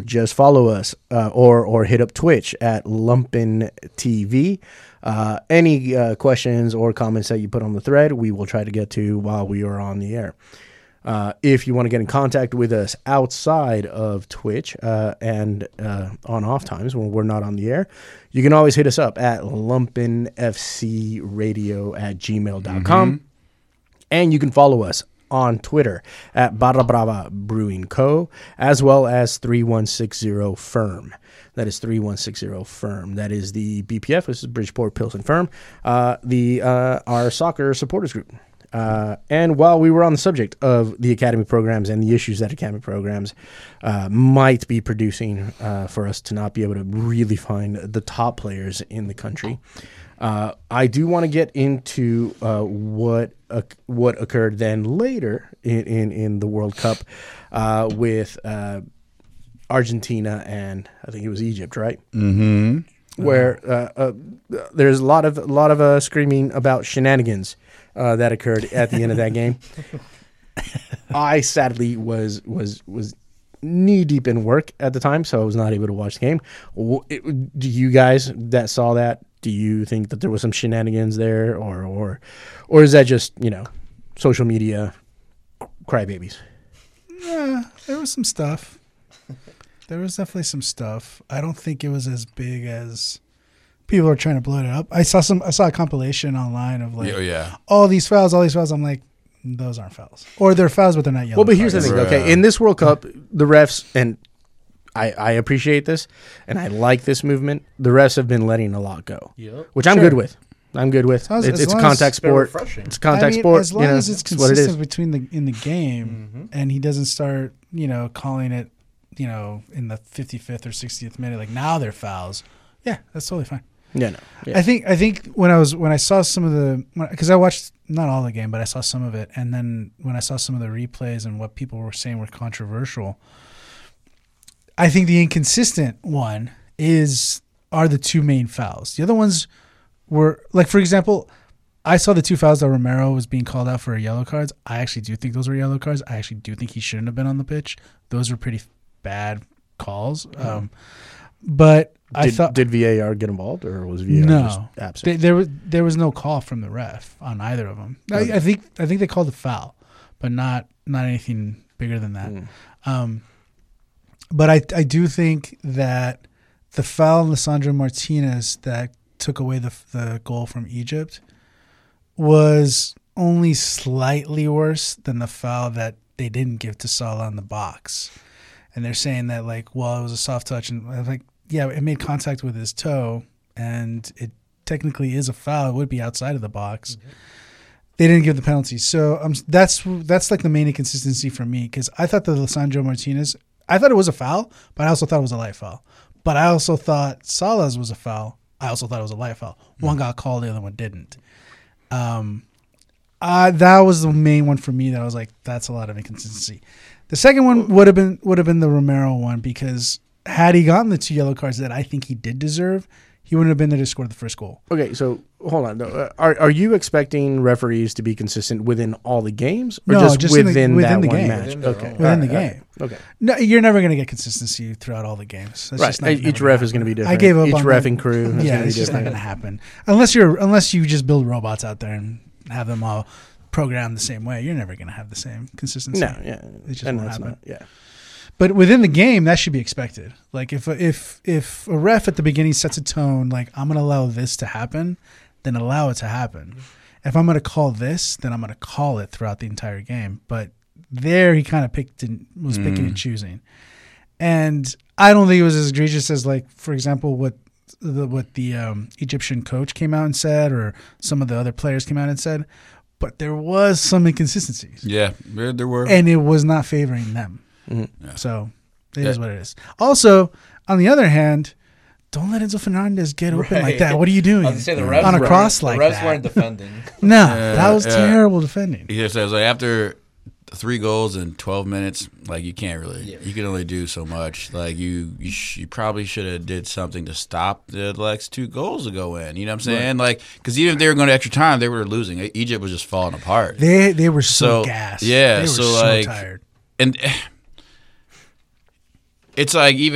just follow us or hit up Twitch at Lumpin TV. Any questions or comments that you put on the thread, we will try to get to while we are on the air. If you want to get in contact with us outside of Twitch and on off times when we're not on the air, you can always hit us up at lumpinfcradio@gmail.com. And you can follow us on Twitter at Barra Brava Brewing Co., as well as 3160 Firm. That is 3160 Firm. That is the BPF. This is Bridgeport Pilsen Firm, our soccer supporters group. And while we were on the subject of the academy programs and the issues that academy programs might be producing for us to not be able to really find the top players in the country, I do want to get into what occurred then later in the World Cup with Argentina and I think it was Egypt, right? Mm-hmm. Where there's a lot of screaming about shenanigans that occurred at the end of that game. I sadly was knee deep in work at the time, so I was not able to watch the game. Do you guys that saw that? Do you think that there was some shenanigans there, or is that just social media crybabies? Yeah, there was some stuff. There was definitely some stuff. I don't think it was as big as people are trying to blow it up. I saw a compilation online of all these fouls. I'm like, those aren't fouls, or they're fouls, but they're not yellow. Well, but here's the thing. Okay, in this World Cup, the refs, and I appreciate this, and I like this movement. The refs have been letting a lot go, which I'm good with. It's a contact sport. It's a contact sport. As long as it's consistent in the game, and he doesn't start, calling it, in the 55th or 60th minute, like now they're fouls. Yeah, that's totally fine. Yeah, no. Yeah. I think when I saw some of the, because I watched not all the game, but I saw some of it, and then when I saw some of the replays and what people were saying were controversial, I think the inconsistent one are the two main fouls. The other ones were, like, for example, I saw the two fouls that Romero was being called out for yellow cards. I actually do think those were yellow cards. I actually do think he shouldn't have been on the pitch. Those were pretty bad calls. But did VAR get involved, or was VAR just absent? There was no call from the ref on either of them. Okay. I think they called the foul, but not anything bigger than that. But I do think that the foul on Lisandro Martinez that took away the goal from Egypt was only slightly worse than the foul that they didn't give to Salah in the box. And they're saying that, like, well, it was a soft touch. And I was like, yeah, it made contact with his toe, and it technically is a foul. It would be outside of the box. Mm-hmm. They didn't give the penalty. So that's like the main inconsistency for me, because I thought the Lisandro Martinez, I thought it was a foul, but I also thought it was a light foul. But I also thought Salah's was a foul. I also thought it was a light foul. One got called, the other one didn't. That was the main one for me that I was like, that's a lot of inconsistency. The second one would have been the Romero one, because had he gotten the two yellow cards that I think he did deserve, he wouldn't have been there to score the first goal. Okay, so hold on. Are you expecting referees to be consistent within all the games, or no, just within that the one game. match? Within the game. Okay. No, you're never going to get consistency throughout all the games. That's just not, each ref is going to be different. I gave up each on reffing crew. Yeah, it's just not going to happen unless you just build robots out there and have them all programmed the same way. You're never going to have the same consistency. No, yeah, it just won't happen. Yeah. But within the game, that should be expected. Like if a ref at the beginning sets a tone, like, I'm going to allow this to happen, then allow it to happen. If I'm going to call this, then I'm going to call it throughout the entire game. But there, he kind of picking and choosing, and I don't think it was as egregious as, like, for example, what the Egyptian coach came out and said, or some of the other players came out and said. But there was some inconsistencies. Yeah, there were, and it was not favoring them. Mm-hmm. Yeah. So it is what it is. Also, on the other hand, don't let Enzo Fernandez get open like that. What are you doing? I was say the refs on a cross like that? The refs weren't defending. No, that was terrible defending. He just says, like, after 3 goals in 12 minutes, like, you can't really. Yeah. You can only do so much. Like, you probably should have did something to stop the next 2 goals to go in. You know what I'm saying? Right. Like, because even if they were going to extra time, they were losing. Egypt was just falling apart. They were so gassed. Yeah, they were so like, tired. And it's like, even